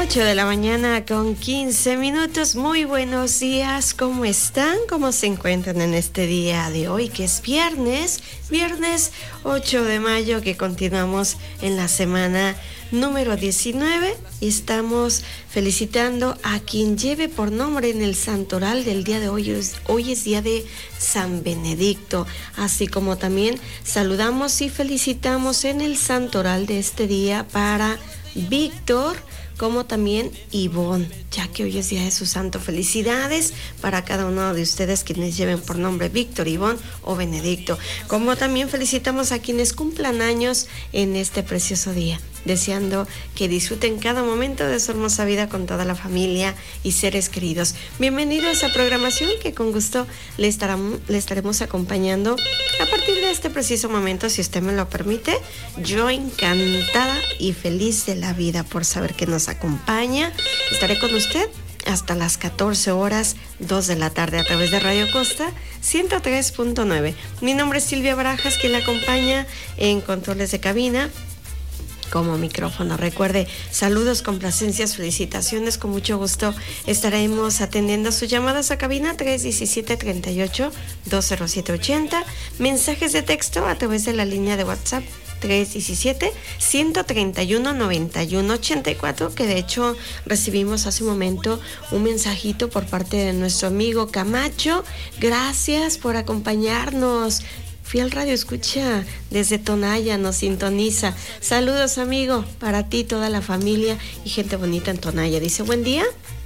8 de la mañana con 15 minutos. Muy buenos días, ¿cómo están? ¿Cómo se encuentran en este día de hoy, que es viernes 8 de mayo, que continuamos en la semana número 19 y estamos felicitando a quien lleve por nombre en el santoral del día de hoy. Hoy es día de San Benedicto, así como también saludamos y felicitamos en el santoral de este día para Víctor, como también Ivonne, ya que hoy es día de su santo. Felicidades para cada uno de ustedes quienes lleven por nombre Víctor, Ivonne o Benedicto. Como también felicitamos a quienes cumplan años en este precioso día, deseando que disfruten cada momento de su hermosa vida con toda la familia y seres queridos. Bienvenidos a programación que con gusto le estaremos acompañando a partir de este preciso momento, si usted me lo permite. Yo encantada y feliz de la vida por saber que nos acompaña. Estaré con usted hasta las 14 horas, 2 de la tarde a través de Radio Costa 103.9. Mi nombre es Silvia Barajas, quien la acompaña en controles de cabina como micrófono. Recuerde, saludos, complacencias, felicitaciones. Con mucho gusto estaremos atendiendo sus llamadas a cabina 317-38-20780. Mensajes de texto a través de la línea de WhatsApp 317-131-9184, que de hecho recibimos hace un momento un mensajito por parte de nuestro amigo Camacho. Gracias por acompañarnos. Fiel Radio Escucha desde Tonaya, nos sintoniza. Saludos, amigo, para ti, toda la familia y gente bonita en Tonaya. Dice, buen día.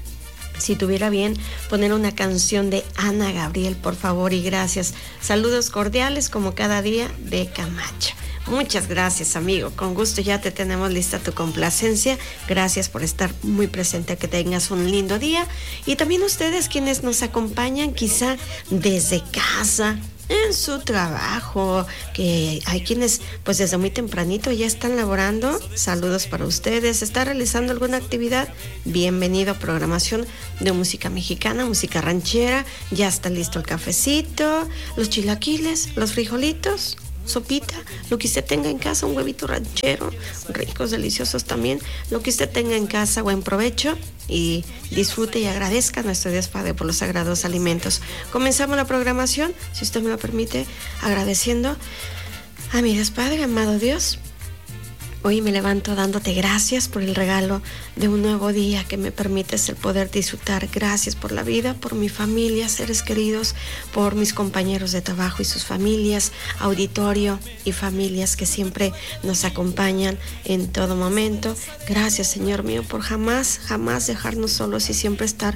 Si tuviera bien poner una canción de Ana Gabriel, por favor, y gracias. Saludos cordiales como cada día de Camacho. Muchas gracias, amigo. Con gusto ya te tenemos lista tu complacencia. Gracias por estar muy presente. Que tengas un lindo día. Y también ustedes quienes nos acompañan quizá desde casa, en su trabajo, que hay quienes pues desde muy tempranito ya están laborando. Saludos para ustedes. ¿Está realizando alguna actividad? Bienvenido a programación de música mexicana, música ranchera. Ya está listo el cafecito, los chilaquiles, los frijolitos, sopita, lo que usted tenga en casa, un huevito ranchero, ricos, deliciosos también, lo que usted tenga en casa. Buen provecho y disfrute y agradezca a nuestro Dios Padre por los sagrados alimentos. Comenzamos la programación, si usted me lo permite, agradeciendo a mi Dios Padre. Amado Dios, hoy me levanto dándote gracias por el regalo de un nuevo día que me permites el poder disfrutar. Gracias por la vida, por mi familia, seres queridos, por mis compañeros de trabajo y sus familias, auditorio y familias que siempre nos acompañan en todo momento. Gracias, Señor mío, por jamás dejarnos solos y siempre estar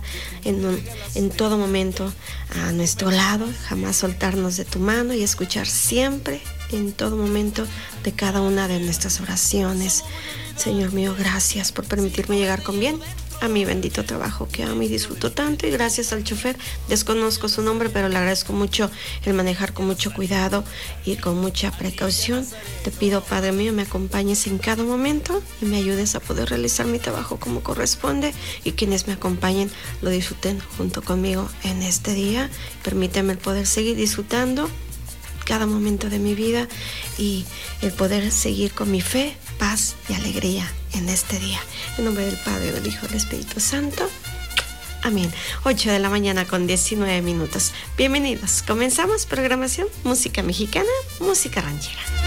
en todo momento a nuestro lado, jamás soltarnos de tu mano y escuchar siempre, en todo momento, de cada una de nuestras oraciones. Señor mío, gracias por permitirme llegar con bien a mi bendito trabajo que amo y disfruto tanto. Y gracias al chofer, desconozco su nombre, pero le agradezco mucho el manejar con mucho cuidado y con mucha precaución. Te pido, Padre mío, me acompañes en cada momento y me ayudes a poder realizar mi trabajo como corresponde, y quienes me acompañen lo disfruten junto conmigo en este día. Permíteme el poder seguir disfrutando cada momento de mi vida y el poder seguir con mi fe, paz y alegría en este día. En nombre del Padre, del Hijo y del Espíritu Santo. Amén. 8 de la mañana con 19 minutos. Bienvenidos. Comenzamos programación música mexicana, música ranchera.